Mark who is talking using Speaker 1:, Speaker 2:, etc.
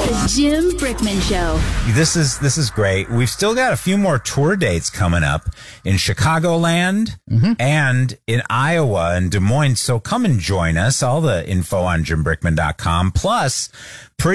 Speaker 1: The Jim Brickman Show.
Speaker 2: This is great. We've still got a few more tour dates coming up in Chicagoland and in Iowa and Des Moines. So come and join us. All the info on JimBrickman.com. Plus,